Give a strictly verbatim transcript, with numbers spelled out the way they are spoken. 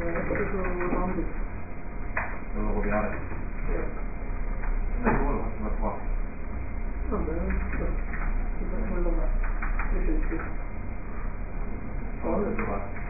questo round. Devo copiare. Sì. E quello lo faccio da qua. Va bene, quello va. Invece sì. Come lo faccio?